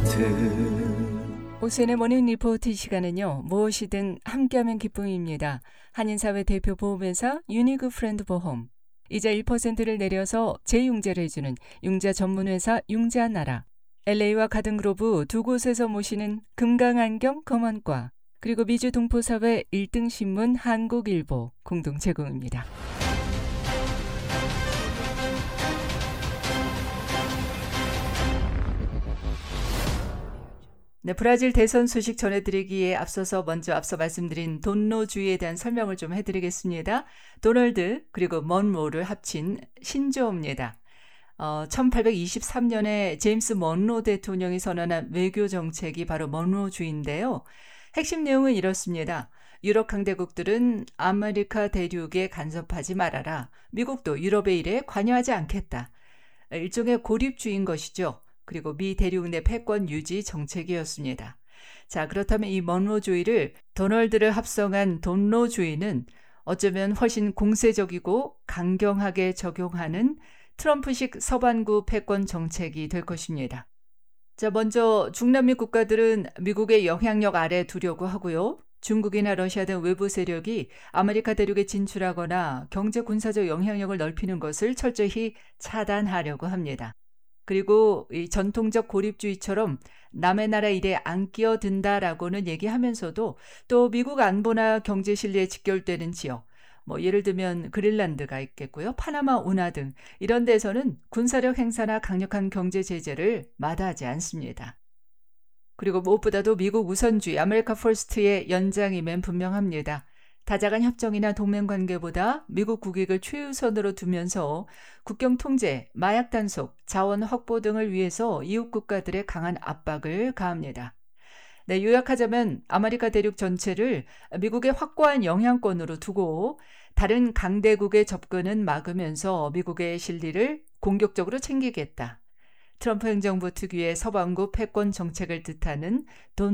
오세네 모닝 리포트 시간은요. 무엇이든 함께하면 기쁨입니다. 한인사회 대표 보험회사 유니그 프렌드 보험. 이자 1%를 내려서 재융자를 해주는 융자 전문회사 융자나라. LA와 가든그로브 두 곳에서 모시는 금강안경 검언과. 그리고 미주 동포사회 1등 신문 한국일보 공동 제공입니다. 네, 브라질 대선 소식 전해드리기에 앞서 말씀드린 돈노주의에 대한 설명을 좀 해드리겠습니다. 도널드 그리고 먼로를 합친 신조어입니다. 1823년에 제임스 먼로 대통령이 선언한 외교 정책이 바로 먼로주의인데요. 핵심 내용은 이렇습니다. 유럽 강대국들은 아메리카 대륙에 간섭하지 말아라. 미국도 유럽의 일에 관여하지 않겠다. 일종의 고립주의인 것이죠. 그리고 미 대륙 내 패권 유지 정책이었습니다. 자, 그렇다면 이 먼로주의를 도널드를 합성한 돈노주의는 어쩌면 훨씬 공세적이고 강경하게 적용하는 트럼프식 서반구 패권 정책이 될 것입니다. 자, 먼저 중남미 국가들은 미국의 영향력 아래 두려고 하고요. 중국이나 러시아 등 외부 세력이 아메리카 대륙에 진출하거나 경제 군사적 영향력을 넓히는 것을 철저히 차단하려고 합니다. 그리고 이 전통적 고립주의처럼 남의 나라 일에 안 끼어든다라고는 얘기하면서도 또 미국 안보나 경제 신뢰에 직결되는 지역, 예를 들면 그린란드가 있겠고요. 파나마 운하 등 이런 데서는 군사력 행사나 강력한 경제 제재를 마다하지 않습니다. 그리고 무엇보다도 미국 우선주의, 아메리카 퍼스트의 연장이면 분명합니다. 다자간 협정이나 동맹 관계보다 미국 국익을 최우선으로 두면서 국경 통제, 마약 단속, 자원 확보 등을 위해서 이웃 국가들의 강한 압박을 가합니다. 네, 요약하자면 아메리카 대륙 전체를 미국의 확고한 영향권으로 두고 다른 강대국의 접근은 막으면서 미국의 실리를 공격적으로 챙기겠다. 트럼프 행정부 특유의 서방구 패권 정책을 뜻하는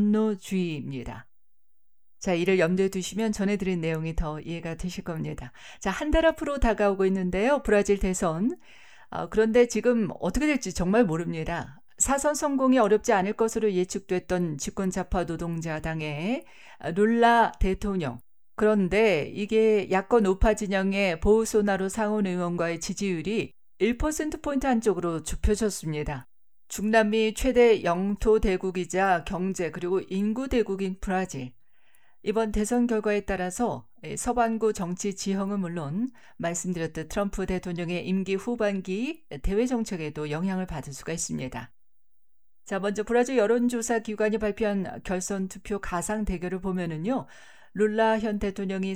돈노주의입니다. 자, 이를 염두에 두시면 전해드린 내용이 더 이해가 되실 겁니다. 자, 한 달 앞으로 다가오고 있는데요. 브라질 대선. 그런데 지금 어떻게 될지 정말 모릅니다. 사선 성공이 어렵지 않을 것으로 예측됐던 집권자파 노동자당의 룰라 대통령. 그런데 이게 야권 우파 진영의 보우소나루 상원 의원과의 지지율이 1%포인트 한쪽으로 좁혀졌습니다. 중남미 최대 영토 대국이자 경제 그리고 인구 대국인 브라질. 이번 대선 결과에 따라서 서반구 정치 지형은 물론 말씀드렸듯 트럼프 대통령의 임기 후반기 대외 정책에도 영향을 받을 수가 있습니다. 자, 먼저 브라질 여론조사 기관이 발표한 결선 투표 가상 대결을 보면은요. 룰라 현 대통령이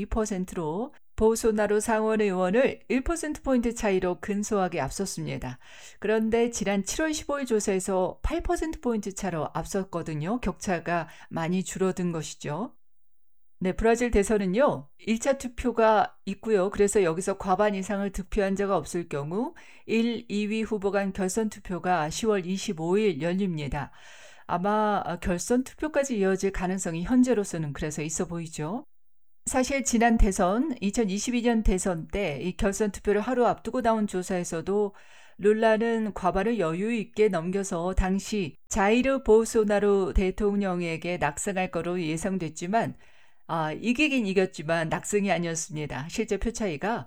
42%로 보우소나루 상원 의원을 1%포인트 차이로 근소하게 앞섰습니다. 그런데 지난 7월 15일 조사에서 8%포인트 차로 앞섰거든요. 격차가 많이 줄어든 것이죠. 네, 브라질 대선은요. 1차 투표가 있고요. 그래서 여기서 과반 이상을 득표한 자가 없을 경우 1, 2위 후보 간 결선 투표가 10월 25일 열립니다. 아마 결선 투표까지 이어질 가능성이 현재로서는 그래서 있어 보이죠. 사실 지난 대선, 2022년 대선 때 이 결선 투표를 하루 앞두고 나온 조사에서도 룰라는 과반을 여유 있게 넘겨서 당시 자이르 보우소나루 대통령에게 낙승할 거로 예상됐지만 이기긴 이겼지만 낙승이 아니었습니다. 실제 표 차이가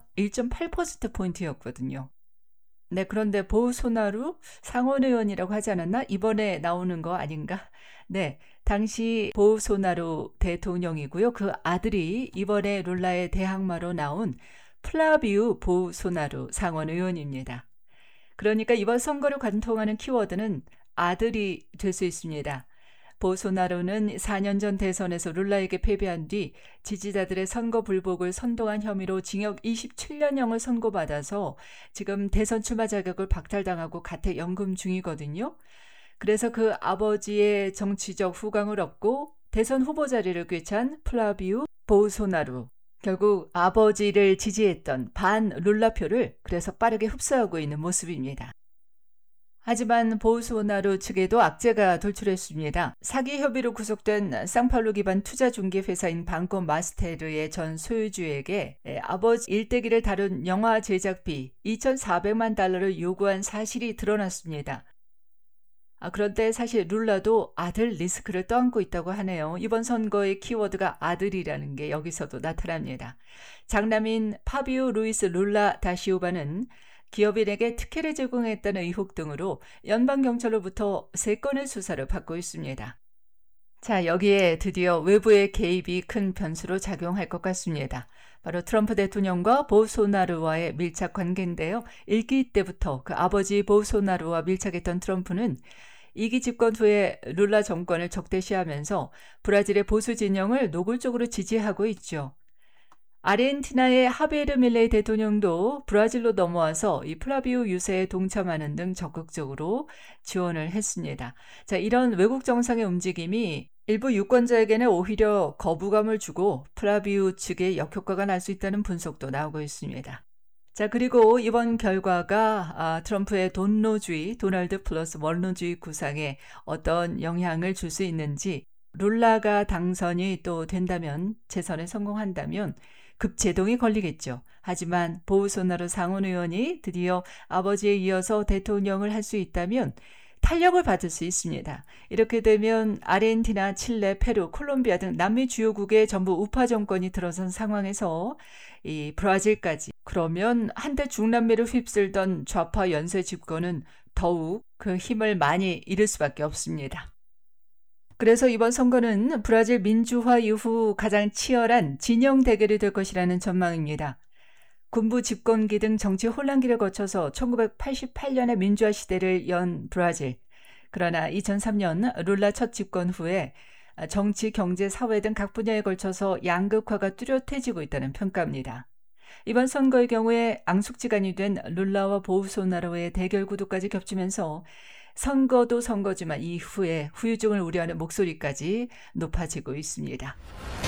1.8%포인트였거든요. 네, 그런데 보우소나루 상원 의원이라고 하지 않았나? 이번에 나오는 거 아닌가? 네, 당시 보우소나루 대통령이고요. 그 아들이 이번에 룰라의 대항마로 나온 플라비우 보우소나루 상원 의원입니다. 그러니까 이번 선거를 관통하는 키워드는 아들이 될 수 있습니다. 보우소나루는 4년 전 대선에서 룰라에게 패배한 뒤 지지자들의 선거 불복을 선동한 혐의로 징역 27년형을 선고받아서 지금 대선 출마 자격을 박탈당하고 가택연금 중이거든요. 그래서 그 아버지의 정치적 후광을 얻고 대선 후보 자리를 꿰찬 플라비우 보우소나루. 결국 아버지를 지지했던 반 룰라표를 그래서 빠르게 흡수하고 있는 모습입니다. 하지만 보우소나루 측에도 악재가 돌출했습니다. 사기 협의로 구속된 상파울루 기반 투자 중개 회사인 방코 마스테르의 전 소유주에게 아버지 일대기를 다룬 영화 제작비 $2,400만 요구한 사실이 드러났습니다. 그런데 사실 룰라도 아들 리스크를 떠안고 있다고 하네요. 이번 선거의 키워드가 아들이라는 게 여기서도 나타납니다. 장남인 파비오 루이스 룰라 다시오바는 기업인에게 특혜를 제공했다는 의혹 등으로 연방경찰로부터 3건의 수사를 받고 있습니다. 자, 여기에 드디어 외부의 개입이 큰 변수로 작용할 것 같습니다. 바로 트럼프 대통령과 보소나루와의 밀착 관계인데요. 1기 때부터 그 아버지 보소나루와 밀착했던 트럼프는 2기 집권 후에 룰라 정권을 적대시하면서 브라질의 보수 진영을 노골적으로 지지하고 있죠. 아르헨티나의 하베르 밀레이 대통령도 브라질로 넘어와서 이 플라비오 유세에 동참하는 등 적극적으로 지원을 했습니다. 자, 이런 외국 정상의 움직임이 일부 유권자에게는 오히려 거부감을 주고 플라비오 측에 역효과가 날 수 있다는 분석도 나오고 있습니다. 자, 그리고 이번 결과가 트럼프의 돈노주의, 도널드 플러스 원로주의 구상에 어떤 영향을 줄 수 있는지, 룰라가 당선이 또 된다면, 재선에 성공한다면 급제동이 걸리겠죠. 하지만 보우소나루 상원의원이 드디어 아버지에 이어서 대통령을 할 수 있다면 탄력을 받을 수 있습니다. 이렇게 되면 아르헨티나, 칠레, 페루, 콜롬비아 등 남미 주요국에 전부 우파 정권이 들어선 상황에서 이 브라질까지, 그러면 한때 중남미를 휩쓸던 좌파 연쇄 집권은 더욱 그 힘을 많이 잃을 수밖에 없습니다. 그래서 이번 선거는 브라질 민주화 이후 가장 치열한 진영 대결이 될 것이라는 전망입니다. 군부 집권기 등 정치 혼란기를 거쳐서 1988년의 민주화 시대를 연 브라질. 그러나 2003년 룰라 첫 집권 후에 정치, 경제, 사회 등 각 분야에 걸쳐서 양극화가 뚜렷해지고 있다는 평가입니다. 이번 선거의 경우에 앙숙지간이 된 룰라와 보우소나루의 대결 구도까지 겹치면서 선거도 선거지만 이후에 후유증을 우려하는 목소리까지 높아지고 있습니다.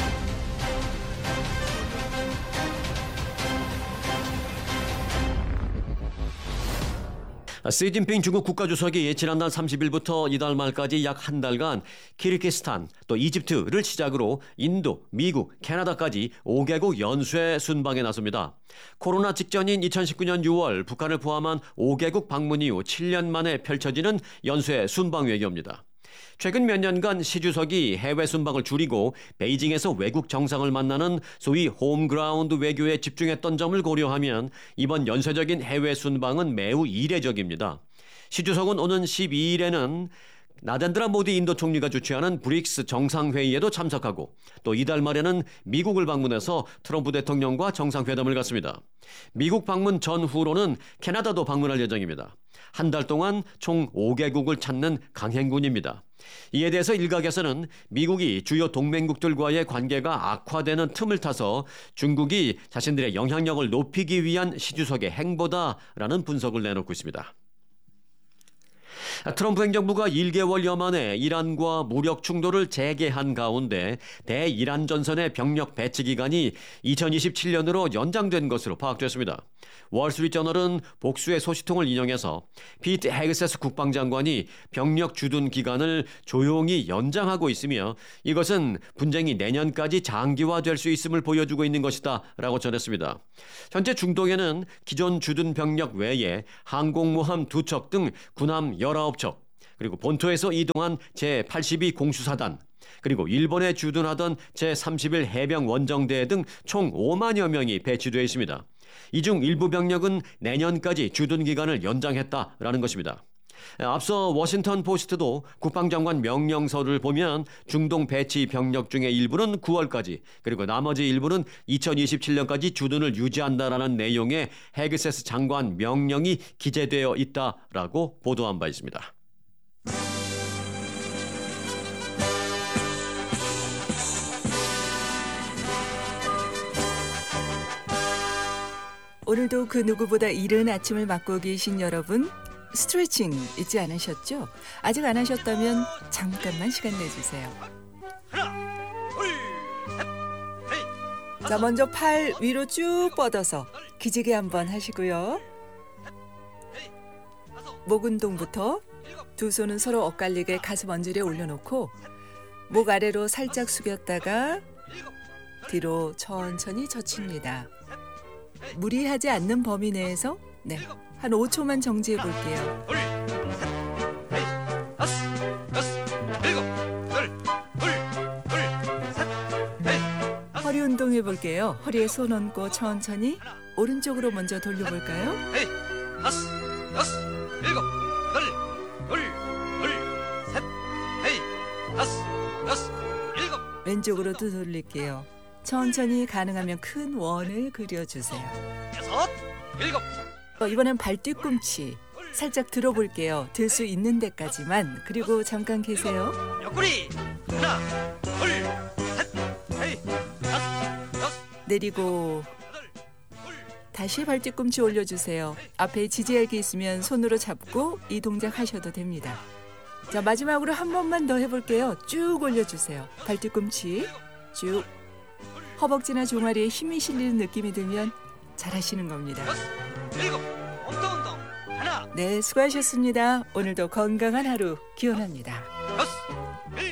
시진핑 중국 국가주석이 지난달 30일부터 이달 말까지 약 한 달간 키르기스탄, 또 이집트를 시작으로 인도, 미국, 캐나다까지 5개국 연쇄 순방에 나섭니다. 코로나 직전인 2019년 6월 북한을 포함한 5개국 방문 이후 7년 만에 펼쳐지는 연쇄 순방 외교입니다. 최근 몇 년간 시 주석이 해외 순방을 줄이고 베이징에서 외국 정상을 만나는 소위 홈그라운드 외교에 집중했던 점을 고려하면 이번 연쇄적인 해외 순방은 매우 이례적입니다. 시 주석은 오는 12일에는 나렌드라 모디 인도 총리가 주최하는 브릭스 정상회의에도 참석하고 또 이달 말에는 미국을 방문해서 트럼프 대통령과 정상회담을 갖습니다. 미국 방문 전후로는 캐나다도 방문할 예정입니다. 한 달 동안 총 5개국을 찾는 강행군입니다. 이에 대해서 일각에서는 미국이 주요 동맹국들과의 관계가 악화되는 틈을 타서 중국이 자신들의 영향력을 높이기 위한 시 주석의 행보다라는 분석을 내놓고 있습니다. 트럼프 행정부가 1개월여 만에 이란과 무력 충돌을 재개한 가운데 대이란 전선의 병력 배치 기간이 2027년으로 연장된 것으로 파악됐습니다. 월스트리트저널은 복수의 소식통을 인용해서 피트 헤그세스 국방장관이 병력 주둔 기간을 조용히 연장하고 있으며 이것은 분쟁이 내년까지 장기화될 수 있음을 보여주고 있는 것이다 라고 전했습니다. 현재 중동에는 기존 주둔 병력 외에 항공모함 2척 등 군함 19척, 그리고 본토에서 이동한 제82 공수사단, 그리고 일본에 주둔하던 제31 해병 원정대 등 총 5만여 명이 배치되어 있습니다. 이 중 일부 병력은 내년까지 주둔 기간을 연장했다라는 것입니다. 앞서 워싱턴 포스트도 국방장관 명령서를 보면 중동 배치 병력 중의 일부는 9월까지, 그리고 나머지 일부는 2027년까지 주둔을 유지한다라는 내용의 헤그세스 장관 명령이 기재되어 있다라고 보도한 바 있습니다. 오늘도 그 누구보다 이른 아침을 맞고 계신 여러분, 스트레칭 잊지 않으셨죠? 아직 안 하셨다면 잠깐만 시간 내주세요. 자, 먼저 팔 위로 쭉 뻗어서 기지개 한번 하시고요. 목 운동부터 두 손은 서로 엇갈리게 가슴 언저리에 올려놓고 목 아래로 살짝 숙였다가 뒤로 천천히 젖힙니다. 무리하지 않는 범위 내에서 한 5초만 정지해 볼게요. 해볼게요. 허리에 손 얹고 천천히 오른쪽으로 먼저 돌려볼까요? 헤이, 다섯, 여섯, 일곱, 여덟, 둘, 셋, 헤이, 다섯, 여섯, 일곱. 왼쪽으로도 돌릴게요. 천천히 가능하면 큰 원을 그려주세요. 여섯, 일곱. 이번엔 발 뒤꿈치 살짝 들어볼게요. 들 수 있는 데까지만. 그리고 잠깐 계세요. 옆구리. 하나, 둘, 셋, 헤이, 다섯, 여섯, 내리고 여덟, 둘. 다시 발 뒤꿈치 올려주세요. 앞에 지지할게 있으면 손으로 잡고 이 동작 하셔도 됩니다. 자, 마지막으로 한 번만 더 해볼게요. 쭉 올려주세요. 발 뒤꿈치 쭉. 허벅지나 종아리에 힘이 실리는 느낌이 들면 잘하시는 겁니다. 여섯, 일곱. 엉덩 운동. 하나, 네, 수고하셨습니다. 오늘도 건강한 하루 기원합니다. 여섯, 일곱.